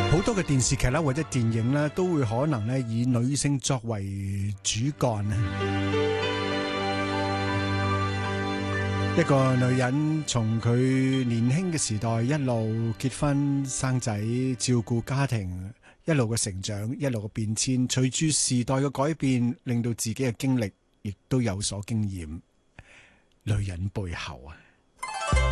好多嘅電視劇啦，或者電影啦，都會可能咧以女性作為主幹啊。一個女人從佢年輕嘅時代一路結婚生仔，照顧家庭，一路嘅成長，一路嘅變遷，隨住時代嘅改變，令到自己嘅經歷亦都有所經驗。女人背後啊。